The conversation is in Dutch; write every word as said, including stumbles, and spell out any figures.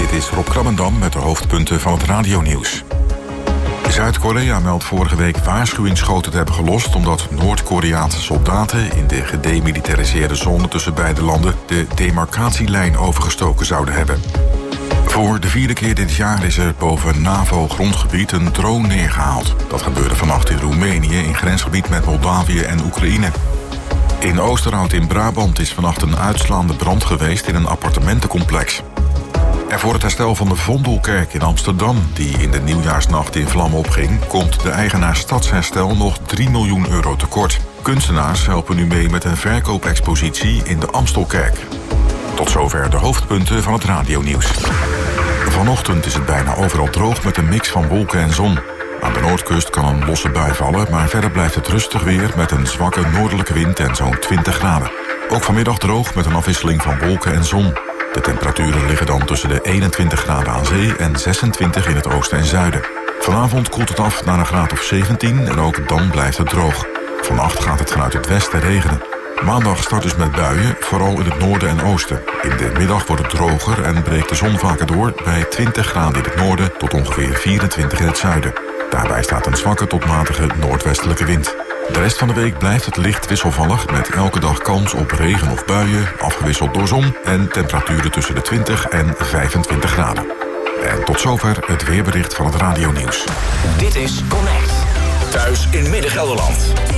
Dit is Rob Krabbendam met de hoofdpunten van het radionieuws. Zuid-Korea meldt vorige week waarschuwingsschoten te hebben gelost omdat Noord-Koreaanse soldaten in de gedemilitariseerde zone tussen beide landen de demarcatielijn overgestoken zouden hebben. Voor de vierde keer dit jaar is er boven NAVO-grondgebied een drone neergehaald. Dat gebeurde vannacht in Roemenië in grensgebied met Moldavië en Oekraïne. In Oosterhout in Brabant is vannacht een uitslaande brand geweest in een appartementencomplex. En voor het herstel van de Vondelkerk in Amsterdam, die in de nieuwjaarsnacht in vlammen opging, komt de eigenaar Stadsherstel nog drie miljoen euro tekort. Kunstenaars helpen nu mee met een verkoopexpositie in de Amstelkerk. Tot zover de hoofdpunten van het radionieuws. Vanochtend is het bijna overal droog met een mix van wolken en zon. Aan de noordkust kan een losse bui vallen, maar verder blijft het rustig weer met een zwakke noordelijke wind en zo'n twintig graden. Ook vanmiddag droog met een afwisseling van wolken en zon. De temperaturen liggen dan tussen de eenentwintig graden aan zee en zesentwintig in het oosten en zuiden. Vanavond koelt het af naar een graad of zeventien en ook dan blijft het droog. Vannacht gaat het vanuit het westen regenen. Maandag start dus met buien, vooral in het noorden en oosten. In de middag wordt het droger en breekt de zon vaker door bij twintig graden in het noorden tot ongeveer vierentwintig in het zuiden. Daarbij staat een zwakke tot matige noordwestelijke wind. De rest van de week blijft het licht wisselvallig met elke dag kans op regen of buien, afgewisseld door zon en temperaturen tussen de twintig en vijfentwintig graden. En tot zover het weerbericht van het radionieuws. Dit is Connect. Thuis in Midden-Gelderland.